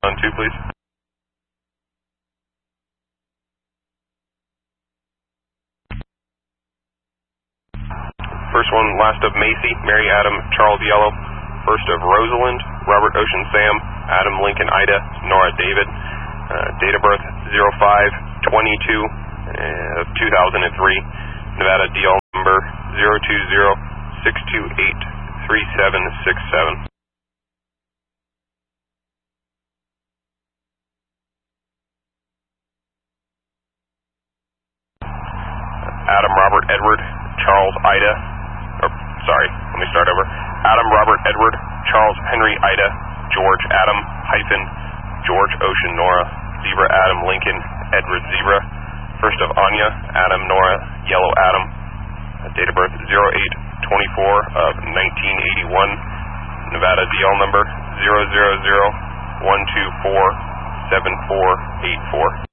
on 2, please. First one, last of Macy, Mary Adam, Charles Yellow. First of Rosalind, Robert Ocean Sam, Adam Lincoln Ida, Nora David. Date of birth 05/22/2003. Nevada DL number 020-628-3767. Adam Robert Edward, Charles Ida. Let me start over. Adam Robert Edward, Charles Henry Ida, George Adam George Ocean Nora, Zebra Adam Lincoln, Edward Zebra. First of Anya, Adam Nora, Yellow Adam. Date of birth 08/24/1981. Nevada DL number 000-124-7484.